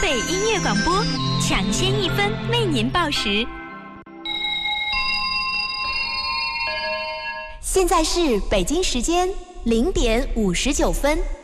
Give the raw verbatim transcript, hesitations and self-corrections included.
北音乐广播，抢先一分为您报时。现在是北京时间零点五十九分。